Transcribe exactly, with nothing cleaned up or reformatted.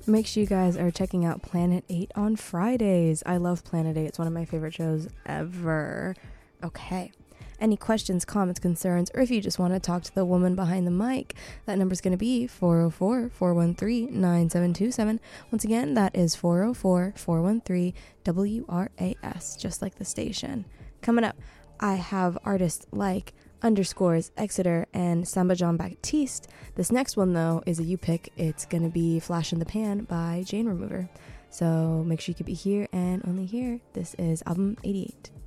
Make sure you guys are checking out Planet eight on Fridays. I love Planet eight. It's one of my favorite shows ever. Okay. Any questions, comments, concerns, or if you just want to talk to the woman behind the mic, that number's going to be four oh four, four one three, nine seven two seven. Once again, that is four oh four, four one three, W R A S, just like the station. Coming up, I have artists like Underscores, Exeter, and Samba John Baptiste. This next one, though, is a you pick. It's going to be Flash in the Pan by Jane Remover. So make sure you keep it here and only here. This is album eighty-eight.